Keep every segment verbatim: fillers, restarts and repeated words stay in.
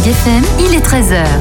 Mag F M, il est treize heures.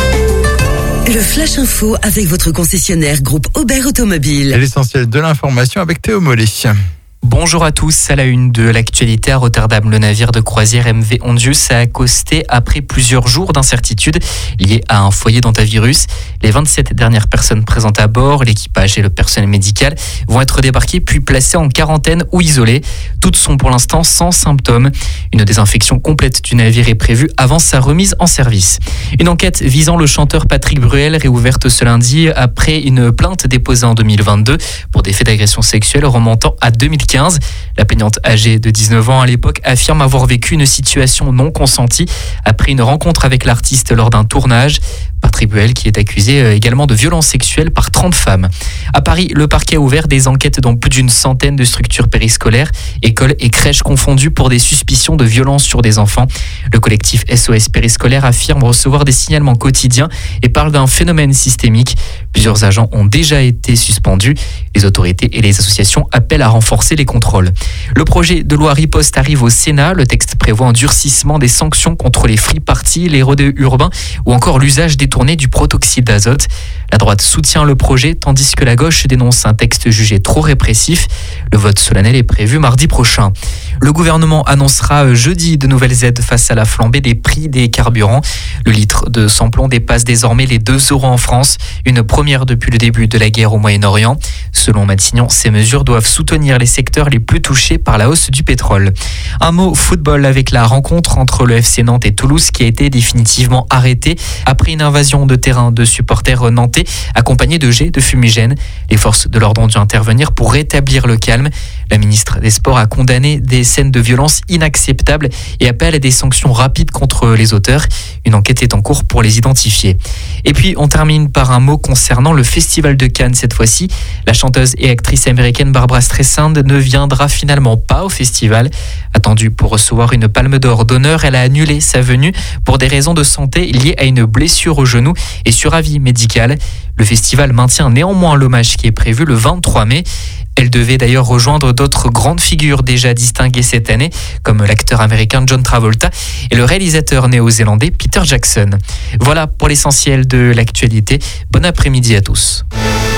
Le Flash Info avec votre concessionnaire groupe Aubert Automobile. L'essentiel de l'information avec Théo Mollet. Bonjour à tous, à la une de l'actualité à Rotterdam, le navire de croisière M V Ondius a accosté après plusieurs jours d'incertitude liés à un foyer d'hantavirus. Les vingt-sept dernières personnes présentes à bord, l'équipage et le personnel médical vont être débarqués puis placés en quarantaine ou isolés. Toutes sont pour l'instant sans symptômes. Une désinfection complète du navire est prévue avant sa remise en service. Une enquête visant le chanteur Patrick Bruel réouverte ce lundi après une plainte déposée en deux mille vingt-deux pour des faits d'agression sexuelle remontant à deux mille quinze. La plaignante âgée de dix-neuf ans à l'époque affirme avoir vécu une situation non consentie après une rencontre avec l'artiste lors d'un tournage. Patrick Bruel qui est accusé également de violences sexuelles par trente femmes. À Paris, le parquet a ouvert des enquêtes dans plus d'une centaine de structures périscolaires, écoles et crèches confondues pour des suspicions de violences sur des enfants. Le collectif S O S Périscolaire affirme recevoir des signalements quotidiens et parle d'un phénomène systémique. Plusieurs agents ont déjà été suspendus. Les autorités et les associations appellent à renforcer les contrôles. Le projet de loi riposte arrive au Sénat. Le texte prévoit un durcissement des sanctions contre les free parties, les rodéos urbains ou encore l'usage détourné du protoxyde d'azote. La droite soutient le projet tandis que la gauche dénonce un texte jugé trop répressif. Le vote solennel est prévu mardi prochain. Le gouvernement annoncera jeudi de nouvelles aides face à la flambée des prix des carburants. Le litre de samplon dépasse désormais les deux euros en France, une première depuis le début de la guerre au Moyen-Orient. Selon Matignon, ces mesures doivent soutenir les secteurs les plus touchés par la hausse du pétrole. Un mot football avec la rencontre entre le F C Nantes et Toulouse qui a été définitivement arrêtée après une invasion de terrain de supporters nantais accompagnés de jets de fumigène. Les forces de l'ordre ont dû intervenir pour rétablir le calme. La ministre des Sports a condamné des scènes de violence inacceptables et appelle à des sanctions rapides contre les auteurs. Une enquête est en cours pour les identifier. Et puis on termine par un mot concernant le Festival de Cannes cette fois-ci. La chanteuse et actrice américaine Barbra Streisand ne viendra finalement pas au festival. Attendue pour recevoir une palme d'or d'honneur, elle a annulé sa venue pour des raisons de santé liées à une blessure au genou et sur avis médical. Le festival maintient néanmoins l'hommage qui est prévu le vingt-trois mai. Elle devait d'ailleurs rejoindre d'autres grandes figures déjà distinguées cette année, comme l'acteur américain John Travolta et le réalisateur néo-zélandais Peter Jackson. Voilà pour l'essentiel de l'actualité. Bon après-midi à tous.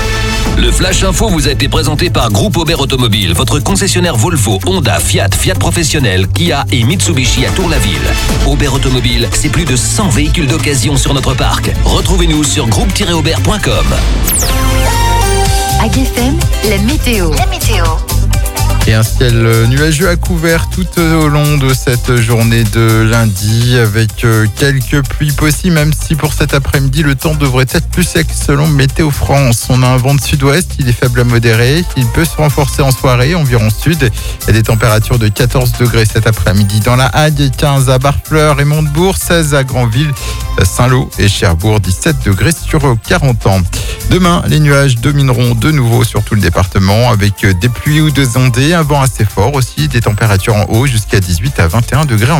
Le Flash Info vous a été présenté par Groupe Aubert Automobile, votre concessionnaire Volvo, Honda, Fiat, Fiat Professionnel, Kia et Mitsubishi à Tour-la-Ville. Aubert Automobile, c'est plus de cent véhicules d'occasion sur notre parc. Retrouvez-nous sur groupe tiret aubert point com. Mag F M, la météo. La météo. Et un ciel nuageux à couvert tout au long de cette journée de lundi avec quelques pluies possibles, même si pour cet après-midi le temps devrait être plus sec selon Météo France. On a un vent de sud-ouest, il est faible à modéré, il peut se renforcer en soirée, environ sud. Il y a des températures de quatorze degrés cet après-midi dans la Hague, quinze à Barfleur et Montebourg, seize à Granville, Saint-Lô et Cherbourg, dix-sept degrés sur quarante ans. Demain, les nuages domineront de nouveau sur tout le département avec des pluies ou des ondées, un vent assez fort aussi, des températures en haut jusqu'à dix-huit à vingt et un degrés.